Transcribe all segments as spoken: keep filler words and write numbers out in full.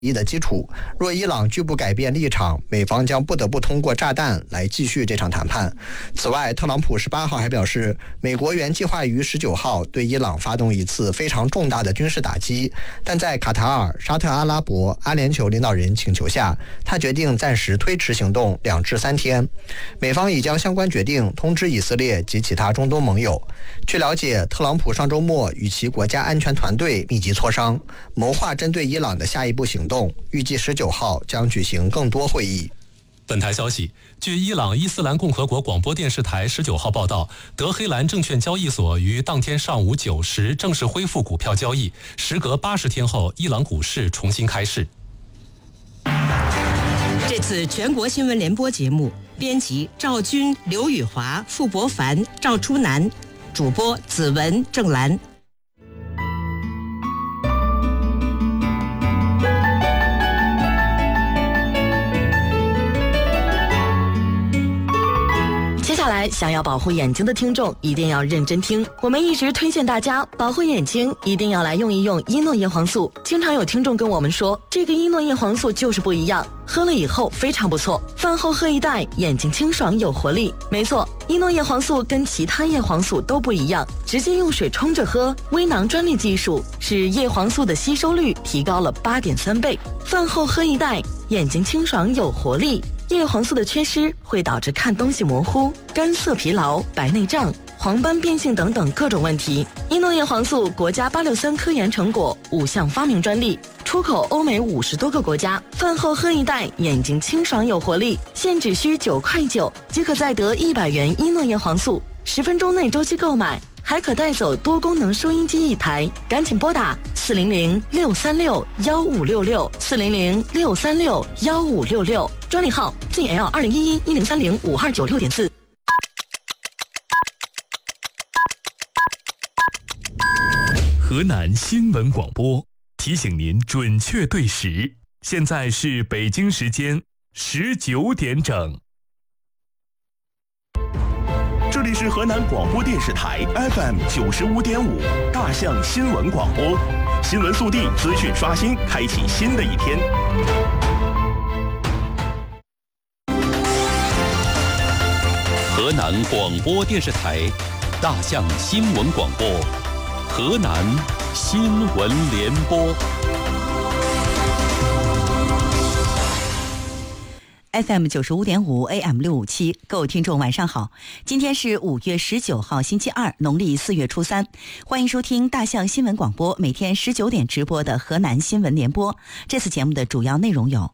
议的基础，若伊朗拒不改变立场，美方将不得不通过炸弹来继续这场谈判。此外，特朗普十八号还表示，美国原计划于十九号对伊朗发动一次非常重大的军事打击，但在卡塔尔、沙特阿拉伯、阿联酋领导人请求下，他决定暂时推迟行动两至三天。美方已将相关决定通知以色列及其他中东盟友。据了解，特朗普上周末与其国家安全团队密集磋商，谋划针对伊朗的下一步行动，预计十九号将举行更多会议。 本台消息，据伊朗伊斯兰共和国广播电视台十九号报道，德黑兰证券交易所于当天上午九时正式恢复股票交易，时隔八十天后，伊朗股市重新开市。 这次全国新闻联播节目，编辑赵军、刘宇华、傅博凡、赵初南，主播子文、郑兰。 接下来，想要保护眼睛的听众一定要认真听。我们一直推荐大家保护眼睛，一定要来用一用伊诺叶黄素。经常有听众跟我们说，这个伊诺叶黄素就是不一样，喝了以后非常不错，饭后喝一袋，眼睛清爽有活力。没错，伊诺叶黄素跟其他叶黄素都不一样，直接用水冲着喝，微囊专利技术使叶黄素的吸收率提高了 八点三倍。饭后喝一袋，眼睛清爽有活力。叶黄素的缺失会导致看东西模糊、干涩疲劳、白内障、黄斑变性等等各种问题。伊诺叶黄素国家八六三科研成果，五项发明专利，出口欧美五十多个国家。饭后喝一袋，眼睛清爽有活力，现只需九块九即可再得一百元伊诺叶黄素，十分钟内周期购买，还可带走多功能收音机一台。赶紧拨打四零零六三六幺五六六四零零六三六幺五六六，专利号 Z L 二零一一一零三零五二九六点四。 河南新闻广播提醒您准确对时，现在是北京时间十九点整。这里是河南广播电视台 F M 九十五点五大象新闻广播，新闻速递，资讯刷新，开启新的一天。 河南广播电视台大象新闻广播，河南新闻联播。 F M 九十五点五 A M 六五七，各位听众晚上好，今天是五月十九号星期二，农历四月初三，欢迎收听大象新闻广播每天十九点直播的河南新闻联播。这次节目的主要内容有：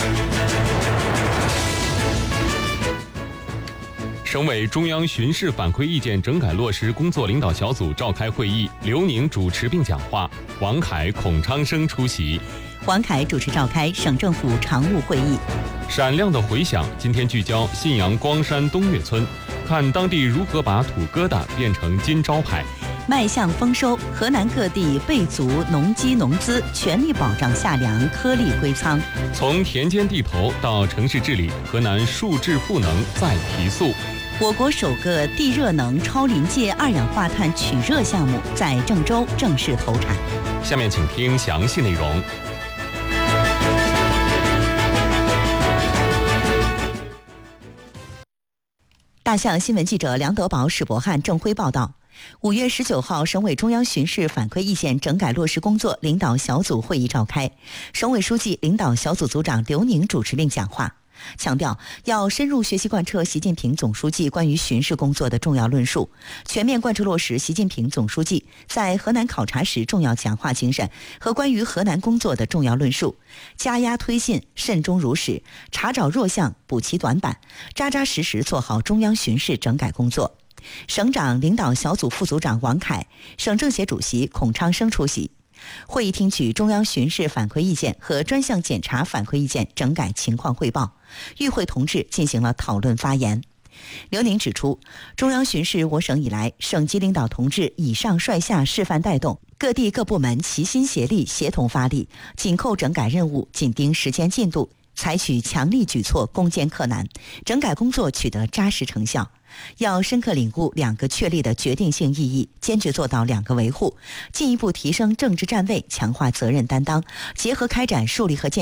省委中央巡视反馈意见整改落实工作领导小组召开会议，刘宁主持并讲话，王凯、孔昌生出席。 王凯主持召开省政府常务会议。 闪亮的回响，今天聚焦信阳光山东岳村，看当地如何把土疙瘩变成金招牌。 迈向丰收，河南各地备足农机农资，全力保障夏粮颗粒归仓。 从田间地头到城市治理，河南树质赋能再提速。 我国首个地热能超临界二氧化碳取热项目在郑州正式投产。 下面请听详细内容。 大象新闻记者梁德宝、史博汉、郑辉报道。五月十九号，省委中央巡视反馈意见整改落实工作领导小组会议召开，省委书记、领导小组组长刘宁主持并讲话，强调要深入学习贯彻习近平总书记关于巡视工作的重要论述，全面贯彻落实习近平总书记在河南考察时重要讲话精神和关于河南工作的重要论述，加压推进，慎终如始，查找弱项，补齐短板，扎扎实实做好中央巡视整改工作。省长领导小组副组长王凯、省政协主席孔昌生出席。会议听取中央巡视反馈意见和专项检查反馈意见整改情况汇报，与会同志进行了讨论发言。刘宁指出，中央巡视我省以来，省级领导同志以上率下示范带动，各地各部门齐心协力协同发力，紧扣整改任务，紧盯时间进度， 采取强力举措攻坚克难，整改工作取得扎实成效。要深刻领悟两个确立的决定性意义，坚决做到两个维护，进一步提升政治站位，强化责任担当，结合开展树立和建